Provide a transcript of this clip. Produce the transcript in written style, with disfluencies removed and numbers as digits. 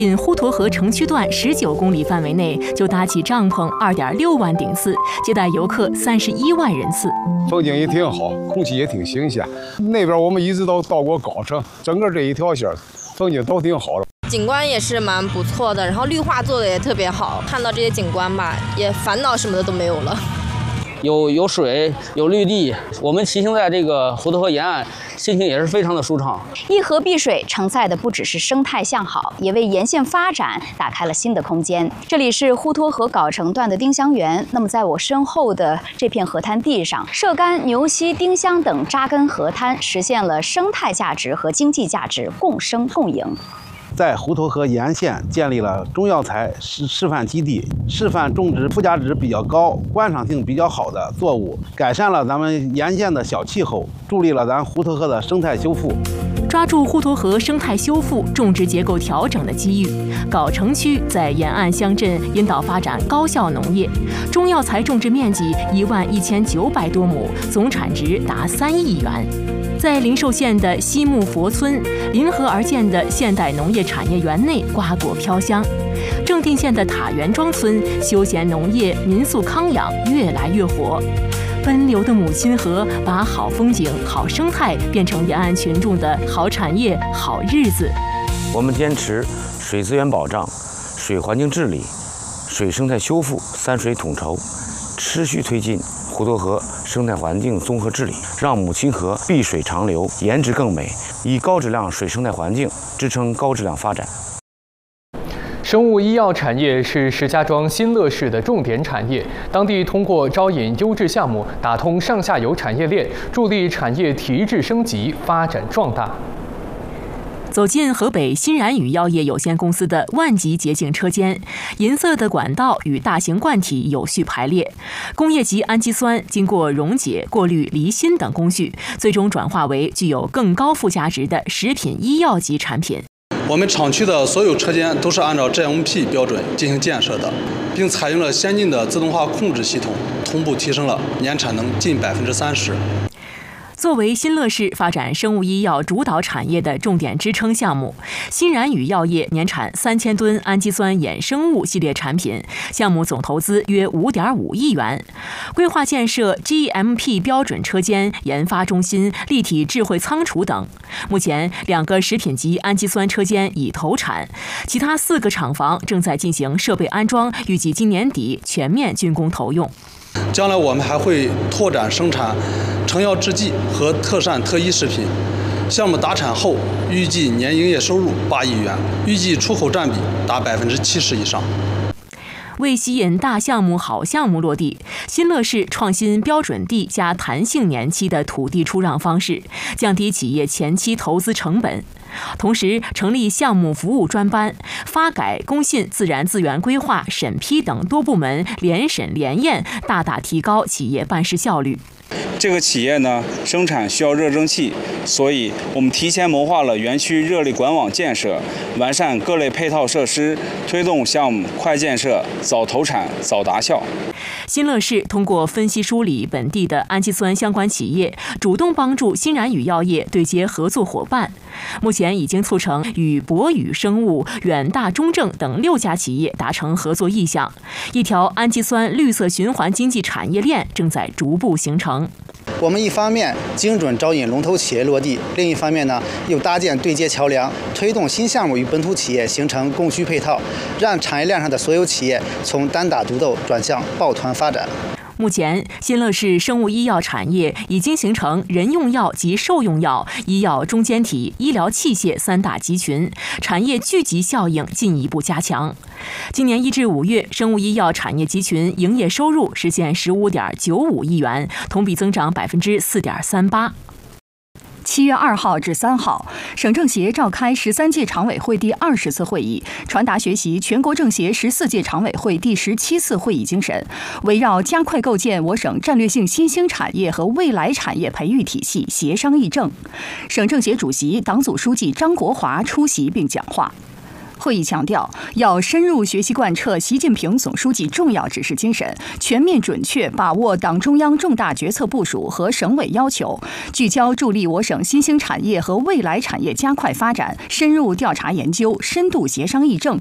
仅滹沱河城区段19公里范围内就搭起帐篷2.6万顶次，接待游客31万人次。 风景也挺好，空气也挺新鲜。那边我们一直都到过高城，整个这一条线风景都挺好的。 景观也是蛮不错的，然后绿化做的也特别好，看到这些景观吧，也烦恼什么的都没有了。 有水，有绿地，我们骑行在这个滹沱河沿岸，心情也是非常的舒畅。 一河碧水承载的不只是生态向好，也为沿线发展打开了新的空间。这里是滹沱河藁城段的丁香园。那么在我身后的这片河滩地上，射干、牛溪、丁香等扎根河滩，实现了生态价值和经济价值共生共赢。 在滹沱河沿线建立了中药材示范基地，示范种植附加值比较高、观赏性比较好的作物，改善了咱们沿线的小气候，助力了咱滹沱河的生态修复。 抓住滹沱河生态修复、种植结构调整的机遇，藁城区在沿岸乡镇引导发展高效农业，中药材种植面积11900多亩，总产值达3亿元。在灵寿县的西木佛村，临河而建的现代农业产业园内瓜果飘香；正定县的塔园庄村，休闲农业、民宿康养越来越火。奔流的母亲河把好风景、好生态变成沿岸群众的好产业、好日子。 我们坚持水资源保障、水环境治理、水生态修复3水统筹，持续推进滹沱河生态环境综合治理，让母亲河碧水长流，颜值更美，以高质量水生态环境支撑高质量发展。 生物医药产业是石家庄新乐市的重点产业，当地通过招引优质项目，打通上下游产业链，助力产业提质升级、发展壮大。 走进河北新燃宇药业有限公司的万级洁净车间，银色的管道与大型罐体有序排列，工业级氨基酸经过溶解、过滤、离心等工序，最终转化为具有更高附加值的食品医药级产品。 我们厂区的所有车间都是按照 GMP 标准进行建设的，并采用了先进的自动化控制系统，同步提升了年产能近30%。 作为新乐市发展生物医药主导产业的重点支撑项目，新燃宇药业年产3000吨氨基酸衍生物系列产品，项目总投资约5.5亿元，规划建设 GMP 标准车间、研发中心、立体智慧仓储等。目前2个食品级氨基酸车间已投产，其他4个厂房正在进行设备安装，预计今年底全面竣工投用。 将来我们还会拓展生产成药制剂和特膳特医食品，项目达产后预计年营业收入8亿元，预计出口占比达70%以上。 为吸引大项目、好项目落地，新乐市创新标准地加弹性年期的土地出让方式，降低企业前期投资成本。同时，成立项目服务专班，发改、工信、自然资源规划、审批等多部门联审联验，大大提高企业办事效率。 这个企业呢，生产需要热蒸汽，所以我们提前谋划了园区热力管网建设，完善各类配套设施，推动项目快建设、早投产、早达效。 新乐市通过分析梳理本地的氨基酸相关企业，主动帮助新燃宇药业对接合作伙伴。目前已经促成与博宇生物、远大中正等6家企业达成合作意向，一条氨基酸绿色循环经济产业链正在逐步形成。 我们一方面精准招引龙头企业落地，另一方面呢，又搭建对接桥梁，推动新项目与本土企业形成供需配套，让产业链上的所有企业从单打独斗转向抱团发展。 目前，新乐市生物医药产业已经形成人用药及兽用药、医药中间体、医疗器械3大集群，产业聚集效应进一步加强。今年1至5月，生物医药产业集群营业收入实现15.95亿元，同比增长4.38%。 7月2号至3号，省政协召开13届常委会第20次会议，传达学习全国政协14届常委会第17次会议精神，围绕加快构建我省战略性新兴产业和未来产业培育体系协商议政。省政协主席、党组书记张国华出席并讲话。 会议强调，要深入学习贯彻习近平总书记重要指示精神，全面准确把握党中央重大决策部署和省委要求，聚焦助力我省新兴产业和未来产业加快发展，深入调查研究，深度协商议政，